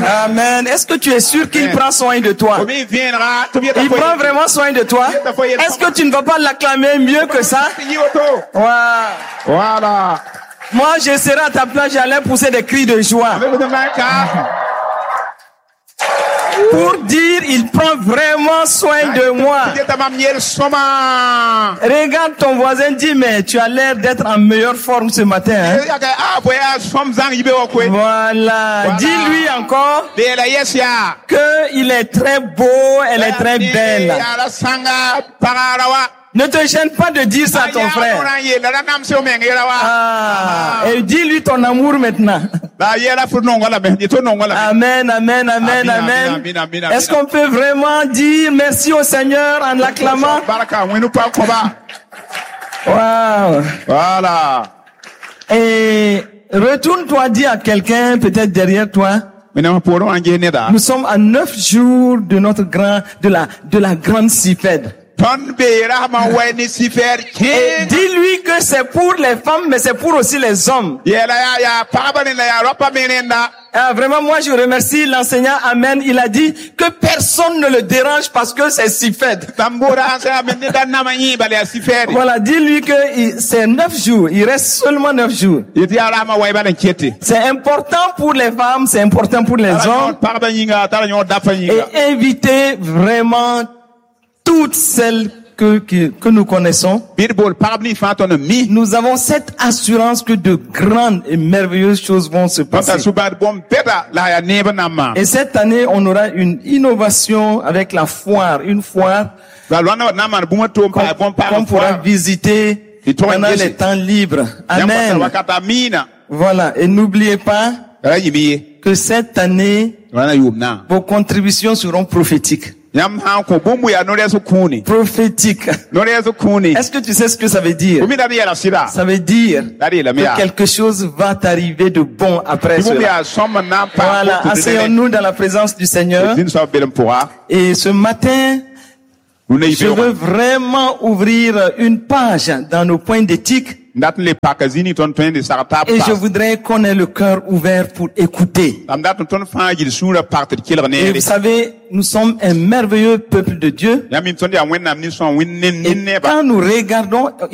Amen. Est-ce que tu es sûr qu'il prend soin de toi? Il prend vraiment soin de toi? Est-ce que tu ne vas pas l'acclamer mieux que ça? Voilà. Moi, je serai à ta place, j'allais pousser des cris de joie. Pour dire, il prend vraiment soin de moi. Regarde ton voisin, dis, mais tu as l'air d'être en meilleure forme ce matin. Hein? Voilà. Dis-lui encore qu'il est très beau, elle est très belle. Ne te gêne pas de dire ça à ton frère. Et dis-lui ton amour maintenant. Amen, amen, amen, amen. Est-ce qu'on peut vraiment dire merci au Seigneur en l'acclamant? Wow. Voilà. Et retourne-toi, dis à quelqu'un, peut-être derrière toi. Nous sommes à 9 jours de de la grande CIFED. Et dis-lui que c'est pour les femmes, mais c'est pour aussi les hommes. Vraiment, moi, je remercie l'enseignant Amen. Il a dit que personne ne le dérange parce que c'est CIFED. Voilà, dis-lui que c'est 9 jours. Il reste seulement 9 jours. C'est important pour les femmes, c'est important pour les hommes. Et inviter vraiment toutes celles que nous connaissons. Nous avons cette assurance que de grandes et merveilleuses choses vont se passer. Et cette année, on aura une innovation avec la foire, une foire qu'on pourra visiter pendant les temps libres. Amen. Voilà. Et n'oubliez pas que cette année, vos contributions seront prophétiques. Prophétique. Est-ce que tu sais ce que ça veut dire? Ça veut dire que quelque chose va t'arriver de bon après cela. Voilà, asseyons-nous dans la présence du Seigneur. Et ce matin, je veux vraiment ouvrir une page dans nos points d'éthique. Et je voudrais qu'on ait le cœur ouvert pour écouter. Et vous savez, nous sommes un merveilleux peuple de Dieu. Et quand nous regardons